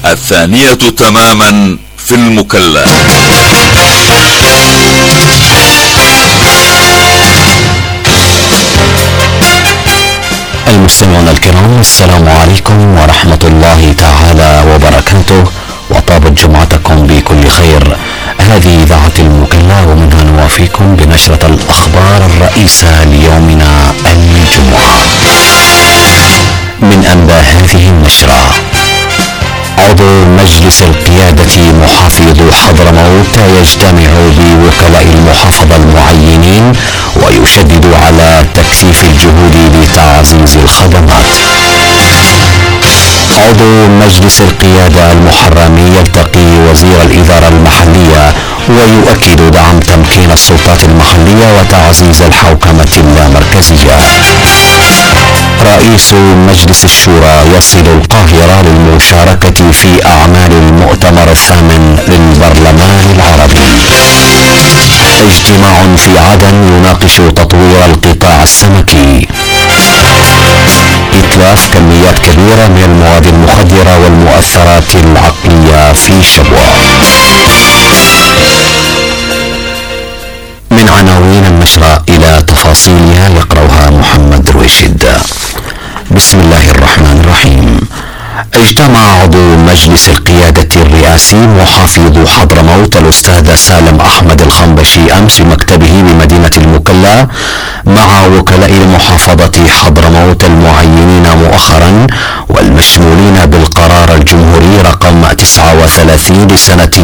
الثانية تماما في المكلا. المستمعون الكرام، السلام عليكم ورحمة الله تعالى وبركاته، وطابت جمعتكم بكل خير. هذه إذاعة المكلا، ومنها نوافيكم بنشرة الأخبار الرئيسة ليومنا الجمعة. من أنباء هذه النشرة: عضو مجلس القيادة محافظ حضرموت يجتمع بوكلاء المحافظة المعينين ويشدد على تكثيف الجهود لتعزيز الخدمات. عضو مجلس القيادة المحرمي يلتقي وزير الإدارة المحلية ويؤكد دعم تمكين السلطات المحلية وتعزيز الحوكمة اللامركزية. رئيس مجلس الشورى يصل القاهرة للمشاركة في أعمال المؤتمر الثامن للبرلمان العربي. اجتماع في عدن يناقش تطوير القطاع السمكي. إتلاف كميات كبيرة من المواد المخدرة والمؤثرات العقلية في شبوة. من عناوين النشرة إلى تفاصيلها يقرأها محمد رويشد. بسم الله الرحمن الرحيم. اجتمع عضو مجلس القيادة الرئاسي محافظ حضرموت الأستاذ سالم أحمد الخنبشي أمس في مكتبه بمدينة المكلا مع وكلاء محافظة حضرموت المعينين مؤخرا والمشمولين بالقرار الجمهوري رقم 39 لسنة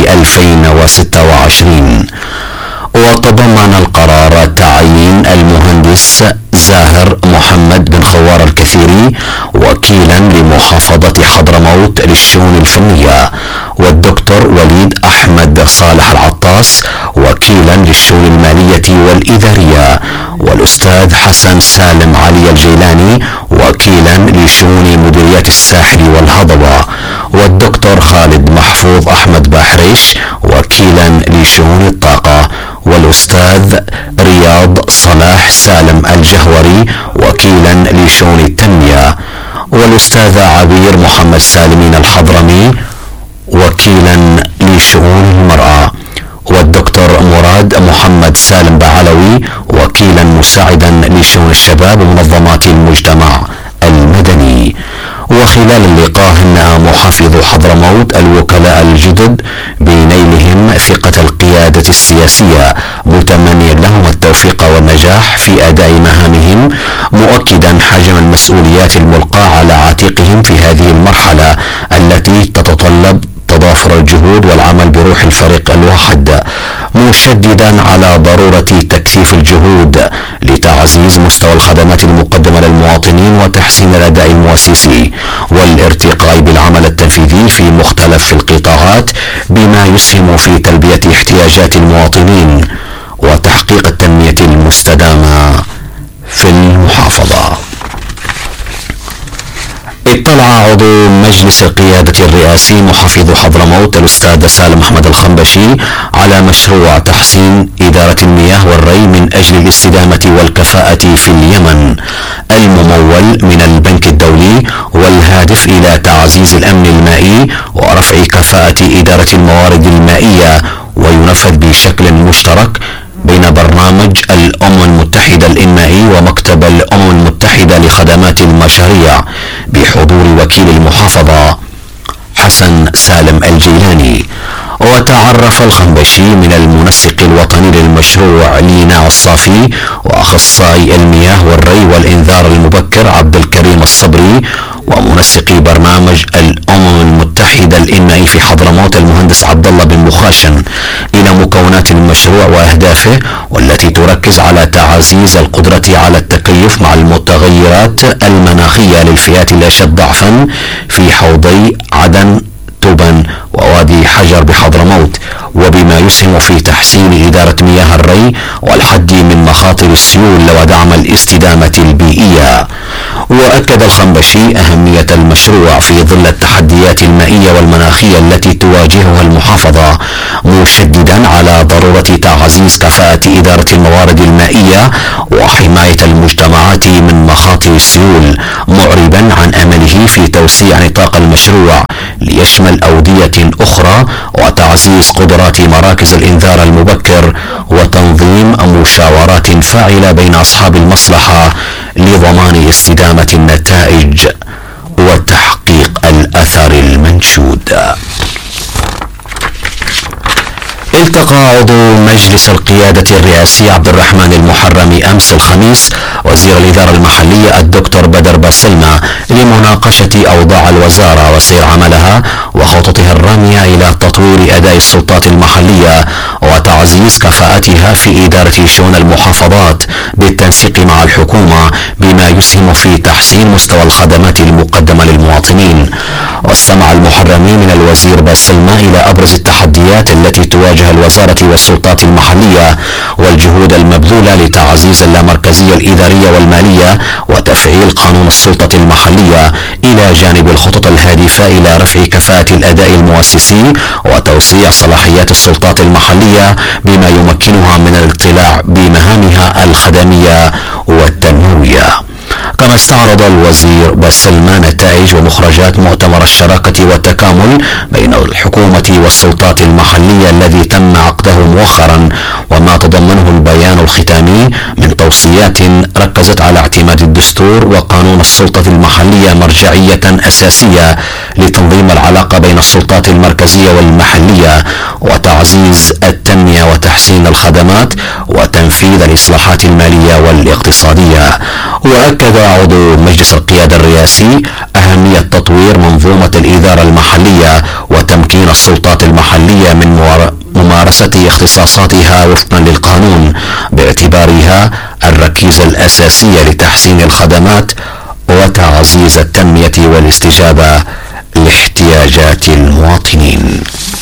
2026. وتضمن القرار تعيين المهندس زاهر محمد بن خوار الكثيري وكيلا لمحافظة حضرموت للشؤون الفنية، والدكتور وليد أحمد صالح العطاس وكيلا للشؤون المالية والإدارية، والأستاذ حسن سالم علي الجيلاني وكيلا لشؤون مديريات الساحل والهضبة، والدكتور خالد محفوظ أحمد باحريش وكيلا لشؤون الطاقة، والأستاذ رياض صلاح سالم الجهوري وكيلا لشؤون التنمية، والأستاذ عبير محمد سالمين الحضرمي وكيلا لشؤون المرأة، والدكتور مراد محمد سالم بعلوي وكيلا مساعدا لشؤون الشباب ومنظمات المجتمع المدني. وخلال اللقاء هنأ محافظ حضرموت الوكلاء الجدد بنيلهم ثقة القيادة السياسية، متمنيا لهم التوفيق والنجاح في أداء مهامهم، مؤكدا حجم المسؤوليات الملقاة على عاتقهم في هذه المرحلة التي تتطلب تضافر الجهود والعمل بروح الفريق الواحد، مشددا على ضرورة تكثيف الجهود لتعزيز مستوى الخدمات المقدمة للمواطنين وتحسين الأداء المؤسسي والارتقاء بالعمل التنفيذي في مختلف القطاعات بما يسهم في تلبية احتياجات المواطنين وتحقيق التنمية المستدامة في المحافظة. اطلع عضو مجلس القيادة الرئاسي محافظ حضرموت الأستاذ سالم أحمد الخنبشي على مشروع تحسين إدارة المياه والري من أجل الاستدامة والكفاءة في اليمن الممول من البنك الدولي، والهادف إلى تعزيز الأمن المائي ورفع كفاءة إدارة الموارد المائية، وينفذ بشكل مشترك بين برنامج الأمم المتحدة الإنمائي ومكتب الأمم المتحدة لخدمات المشاريع بحضور وكيل المحافظة حسن سالم الجيلاني. وتعرف الخنبشي من المنسق الوطني للمشروع لينا الصافي وأخصائي المياه والري والإنذار المبكر عبد الكريم الصبري ومنسقي برنامج الأمم المتحدة الإنمائي في حضرموت المهندس عبد الله بن مخاشن إلى مكونات المشروع وأهدافه، والتي تركز على تعزيز القدرة على التكيف مع المتغيرات المناخية للفئات الأشد ضعفا في حوضي عدن توبن ووادي حجر بحضرموت، وبما يسهم في تحسين إدارة مياه الري والحد من مخاطر السيول ودعم الاستدامة البيئية. وأكد الخنبشي أهمية المشروع في ظل التحديات المائية والمناخية التي تواجهها المحافظة، مشددا على ضرورة تعزيز كفاءة إدارة الموارد المائية وحماية المجتمعات من مخاطر السيول، معربا عن أمله في توسيع نطاق المشروع ليشمل أودية أخرى وتعزيز قدرات مراكز الإنذار المبكر وتنظيم مشاورات فاعلة بين أصحاب المصلحة لضمان استدامة النتائج وتحقيق الأثر المنشود. التقى عضو مجلس القيادة الرئاسي عبد الرحمن المحرمي أمس الخميس وزير الإدارة المحلية الدكتور بدر باسلمة لمناقشة أوضاع الوزارة وسير عملها وخططها الرامية إلى تطوير أداء السلطات المحلية وتعزيز كفاءتها في إدارة شؤون المحافظات بالتنسيق مع الحكومة بما يسهم في تحسين مستوى الخدمات المقدمة للمواطنين. واستمع المحرمي من الوزير باسلمة إلى أبرز التحديات التي تواجه الوزارة والسلطات المحلية والجهود المبذولة لتعزيز اللامركزية الإدارية والمالية وتفعيل قانون السلطة المحلية إلى جانب الخطط الهادفة إلى رفع كفاءة الأداء المؤسسي وتوسيع صلاحيات السلطات المحلية بما يمكنها من الاطلاع بمهامها الخدمية والتنموية. كما استعرض الوزير باسلمة نتائج ومخرجات مؤتمر الشراكة والتكامل بين الحكومة والسلطات المحلية الذي تم عقده مؤخرا وما تضمنه البيان الختامي من توصيات ركزت على اعتماد الدستور وقانون السلطة المحلية مرجعية أساسية لتنظيم العلاقة بين السلطات المركزية والمحلية وتعزيز التنمية وتحسين الخدمات وتنفيذ الإصلاحات المالية والاقتصادية. وأكد عضو مجلس القيادة الرئاسي أهمية تطوير منظومة الإدارة المحلية وتمكين السلطات المحلية من ممارسة اختصاصاتها وفقا للقانون باعتبارها الركيزة الأساسية لتحسين الخدمات وتعزيز التنمية والاستجابة لاحتياجات المواطنين.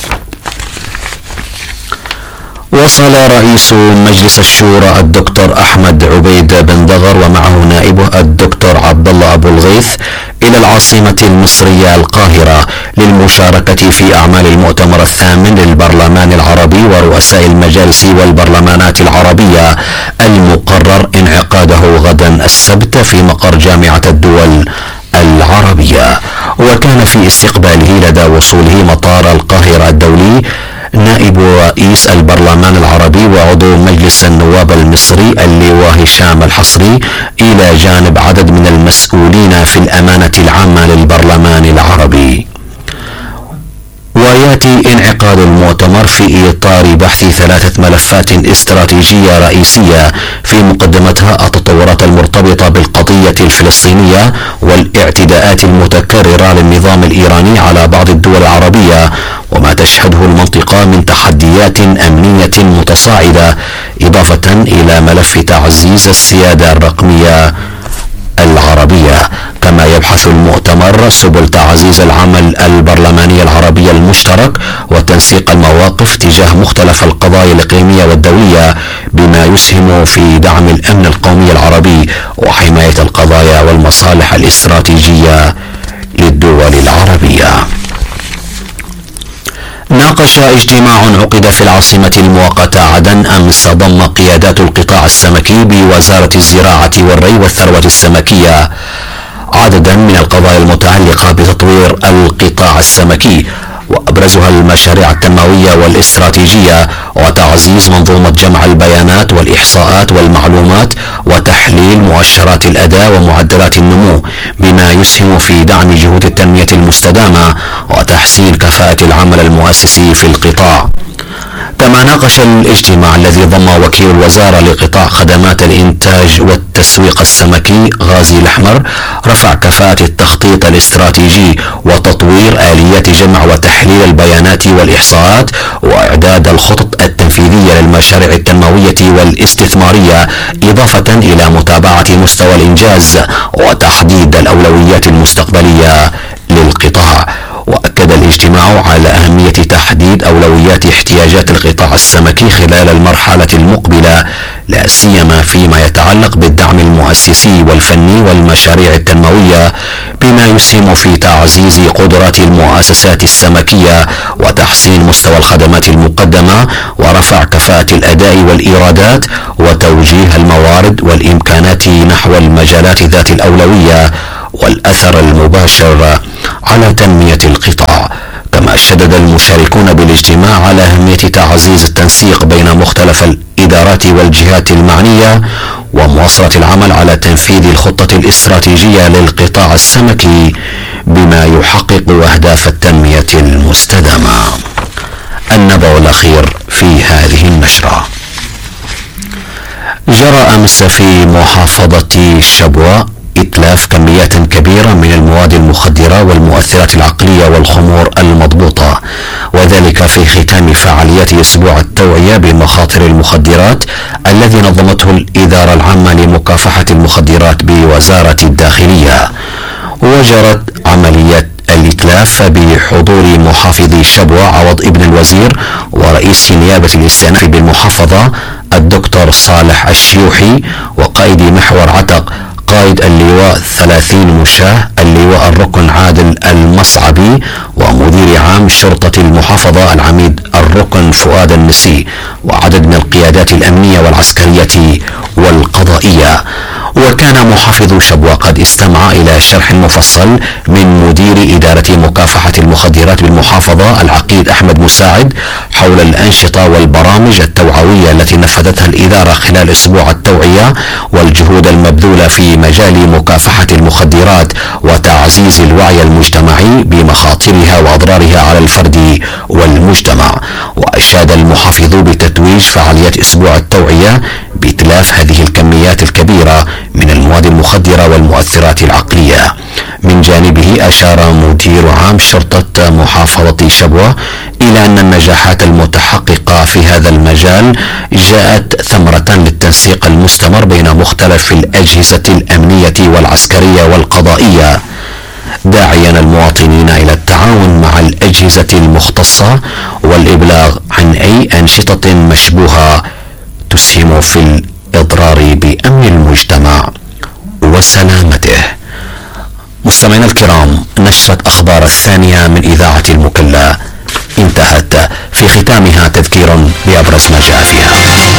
وصل رئيس مجلس الشورى الدكتور أحمد عبيد بن دغر ومعه نائبه الدكتور عبد الله أبو الغيث إلى العاصمة المصرية القاهرة للمشاركة في أعمال المؤتمر الثامن للبرلمان العربي ورؤساء المجالس والبرلمانات العربية المقرر انعقاده غدا السبت في مقر جامعة الدول العربية. وكان في استقباله لدى وصوله مطار القاهرة الدولي نائب رئيس البرلمان العربي وعضو مجلس النواب المصري اللواء هشام الحصري إلى جانب عدد من المسؤولين في الأمانة العامة للبرلمان العربي. ويأتي انعقاد المؤتمر في إطار بحث 3 ملفات استراتيجية رئيسية في مقدمتها التطورات المرتبطة بالقضية الفلسطينية والاعتداءات المتكررة للنظام الإيراني على بعض الدول العربية وما تشهده المنطقة من تحديات أمنية متصاعدة، إضافة إلى ملف تعزيز السيادة الرقمية العربية. كما يبحث المؤتمر سبل تعزيز العمل البرلماني العربي المشترك وتنسيق المواقف تجاه مختلف القضايا الإقليمية والدولية بما يسهم في دعم الأمن القومي العربي وحماية القضايا والمصالح الاستراتيجية للدول العربية. ناقش اجتماع عقد في العاصمة المؤقتة عدن أمس ضم قيادات القطاع السمكي بوزارة الزراعة والري والثروة السمكية عددا من القضايا المتعلقة بتطوير القطاع السمكي وأبرزها المشاريع التنموية والاستراتيجية وتعزيز منظومة جمع البيانات والإحصاءات والمعلومات وتحليل مؤشرات الأداء ومعدلات النمو بما يسهم في دعم جهود التنمية المستدامة وتحسين كفاءة العمل المؤسسي في القطاع. كما ناقش الاجتماع الذي ضم وكيل الوزارة لقطاع خدمات الإنتاج والتسويق السمكي غازي الأحمر رفع كفاءة التخطيط الاستراتيجي وتطوير آليات جمع وتحليل البيانات والإحصاءات وإعداد الخطط التنفيذية للمشاريع التنموية والاستثمارية، إضافة إلى متابعة مستوى الإنجاز وتحديد الأولويات المستقبلية للقطاع. وأكد الاجتماع على أهمية تحديد أولويات احتياجات القطاع السمكي خلال المرحلة المقبلة لا سيما فيما يتعلق بالدعم المؤسسي والفني والمشاريع التنموية بما يسهم في تعزيز قدرات المؤسسات السمكية وتحسين مستوى الخدمات المقدمة ورفع كفاءة الأداء والإيرادات وتوجيه الموارد والإمكانات نحو المجالات ذات الأولوية والأثر المباشر على تنمية القطاع. شدد المشاركون بالاجتماع على أهمية تعزيز التنسيق بين مختلف الإدارات والجهات المعنية ومواصلة العمل على تنفيذ الخطة الاستراتيجية للقطاع السمكي بما يحقق أهداف التنمية المستدامة. النبأ الأخير في هذه النشرة: جرى أمس في محافظة شبوة إتلاف كميات كبيرة من المواد المخدرة والمؤثرات العقلية والخمور المضبوطة، وذلك في ختام فعاليات أسبوع التوعية بمخاطر المخدرات الذي نظمته الإدارة العامة لمكافحة المخدرات بوزارة الداخلية. وجرت عملية الإتلاف بحضور محافظ شبوة عوض ابن الوزير ورئيس نيابة الاستئناف بالمحافظة الدكتور صالح الشيوحي، وقائد محور عتق قائد اللواء 30 مشاه اللواء الركن عادل المصعبي، ومدير عام شرطة المحافظة العميد الركن فؤاد النسي، وعدد من القيادات الأمنية والعسكرية والقضائية. وكان محافظ شبوة قد استمع إلى شرح مفصل من مدير إدارة مكافحة المخدرات بالمحافظة العقيد أحمد مساعد حول الأنشطة والبرامج التوعوية التي نفذتها الإدارة خلال أسبوع التوعية والجهود المبذولة في مجال مكافحة المخدرات وتعزيز الوعي المجتمعي بمخاطرها وأضرارها على الفرد والمجتمع. وأشاد المحافظ بتتويج فعاليات أسبوع التوعية بإتلاف هذه الكميات الكبيرة من المواد المخدرة والمؤثرات العقلية. من جانبه أشار مدير عام شرطة محافظة شبوة إلى أن النجاحات المتحققة في هذا المجال جاءت ثمرة للتنسيق المستمر بين مختلف الأجهزة الأمنية والعسكرية والقضائية، داعيا المواطنين إلى التعاون مع الأجهزة المختصة والإبلاغ عن أي أنشطة مشبوهة تسهم في الإضرار بأمن المجتمع وسلامته. مستمعينا الكرام، نشرة أخبار الثانية من إذاعة المكلا انتهت، في ختامها تذكير بأبرز ما جاء فيها.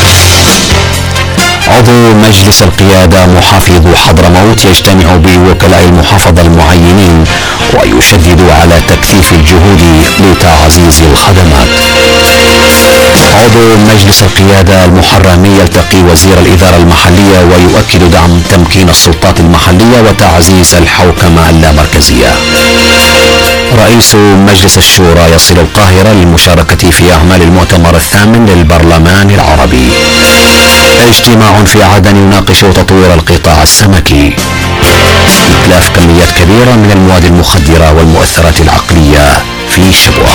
عضو مجلس القيادة محافظ حضرموت يجتمع بوكلاء المحافظة المعينين ويشدد على تكثيف الجهود لتعزيز الخدمات. عضو مجلس القيادة المحرمي يلتقي وزير الإدارة المحلية ويؤكد دعم تمكين السلطات المحلية وتعزيز الحوكمة اللامركزية. رئيس مجلس الشورى يصل القاهرة للمشاركة في أعمال المؤتمر الثامن للبرلمان العربي. اجتماع في عدن يناقش تطوير القطاع السمكي. إتلاف كميات كبيرة من المواد المخدرة والمؤثرات العقلية في شبوة.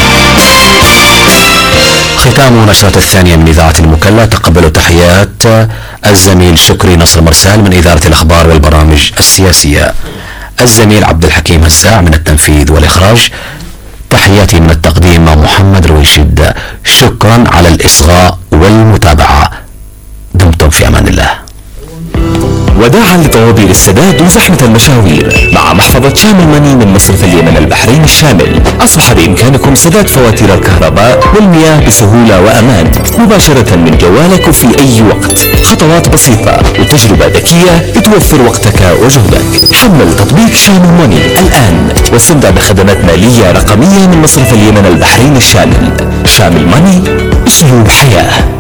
ختام نشرة الثانية من إذاعة المكلا. تقبلوا تحيات الزميل شكري نصر مرسال من إدارة الأخبار والبرامج السياسية، الزميل عبد الحكيم هزاع من التنفيذ والإخراج. تحياتي من التقديم محمد رويشد. شكرا على الإصغاء والمتابعة. دمتم في أمان الله. وداعا لطوابير السداد وزحمة المشاوير مع محفظة شامل ماني من مصرف اليمن البحرين الشامل. أصبح بإمكانكم سداد فواتير الكهرباء والمياه بسهولة وأمان مباشرة من جوالك وفي أي وقت. خطوات بسيطة وتجربة ذكية بتوفر وقتك وجهدك. حمل تطبيق شامل ماني الآن واستمتع بخدمات مالية رقمية من مصرف اليمن البحرين الشامل. شامل ماني، أسلوب حياة.